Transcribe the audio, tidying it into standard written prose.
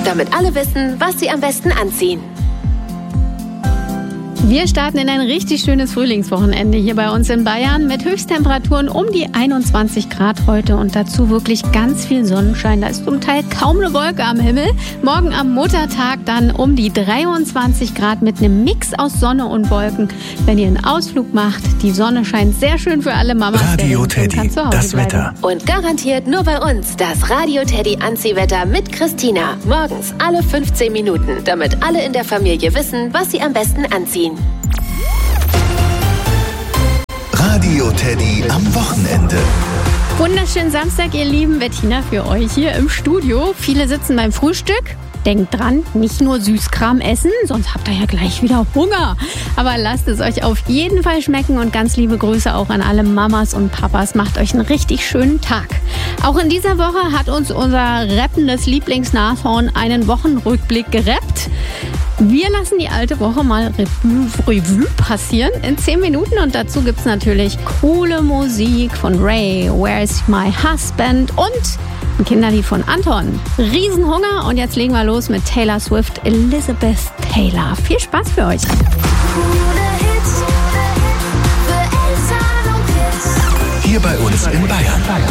damit alle wissen, was sie am besten anziehen. Wir starten in ein richtig schönes Frühlingswochenende hier bei uns in Bayern mit Höchsttemperaturen um die 21 Grad heute und dazu wirklich ganz viel Sonnenschein. Da ist zum Teil kaum eine Wolke am Himmel. Morgen am Muttertag dann um die 23 Grad mit einem Mix aus Sonne und Wolken. Wenn ihr einen Ausflug macht, die Sonne scheint sehr schön für alle Mamas. Radio Teddy, das Wetter. Und garantiert nur bei uns das Radio Teddy Anziehwetter mit Christina. Morgens alle 15 Minuten, damit alle in der Familie wissen, was sie am besten anziehen. Radio Teddy am Wochenende. Wunderschönen Samstag, ihr Lieben. Bettina für euch hier im Studio. Viele sitzen beim Frühstück. Denkt dran, nicht nur Süßkram essen, sonst habt ihr ja gleich wieder Hunger. Aber lasst es euch auf jeden Fall schmecken und ganz liebe Grüße auch an alle Mamas und Papas. Macht euch einen richtig schönen Tag. Auch in dieser Woche hat uns unser rappendes Lieblingsnashorn einen Wochenrückblick gerappt. Wir lassen die alte Woche mal Revue passieren in 10 Minuten und dazu gibt's natürlich coole Musik von Ray, Where's My Husband und ein Kinderlied von Anton. Riesenhunger und jetzt legen wir los mit Taylor Swift, Elizabeth Taylor. Viel Spaß für euch. Hier bei uns in Bayern.